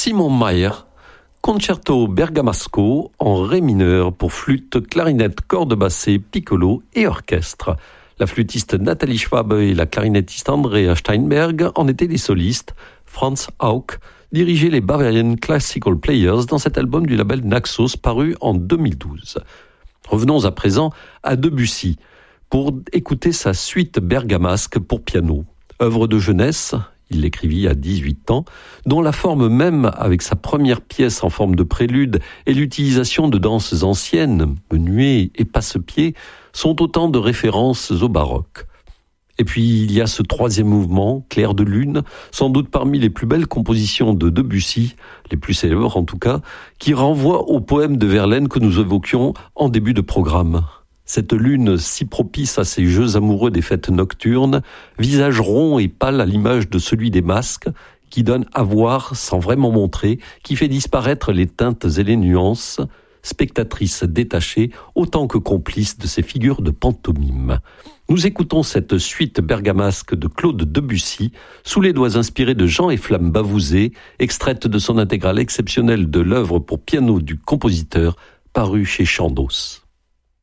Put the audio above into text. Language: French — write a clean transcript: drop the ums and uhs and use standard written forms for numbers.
Simon Mayr, Concerto Bergamasco en ré mineur pour flûte, clarinette, cordes bassées, piccolo et orchestre. La flûtiste Nathalie Schwab et la clarinettiste Andrea Steinberg en étaient les solistes. Franz Hauck dirigeait les Bavarian Classical Players dans cet album du label Naxos paru en 2012. Revenons à présent à Debussy pour écouter sa suite bergamasque pour piano. Œuvre de jeunesse, il l'écrivit à 18 ans, dont la forme même, avec sa première pièce en forme de prélude et l'utilisation de danses anciennes, menuets et passe-pieds, sont autant de références au baroque. Et puis il y a ce troisième mouvement, Clair de lune, sans doute parmi les plus belles compositions de Debussy, les plus célèbres en tout cas, qui renvoie au poème de Verlaine que nous évoquions en début de programme. Cette lune si propice à ces jeux amoureux des fêtes nocturnes, visage rond et pâle à l'image de celui des masques, qui donne à voir sans vraiment montrer, qui fait disparaître les teintes et les nuances, spectatrice détachée autant que complice de ces figures de pantomime. Nous écoutons cette suite bergamasque de Claude Debussy, sous les doigts inspirés de Jean et Flamme Bavouzé, extraite de son intégrale exceptionnelle de l'œuvre pour piano du compositeur, parue chez Chandos.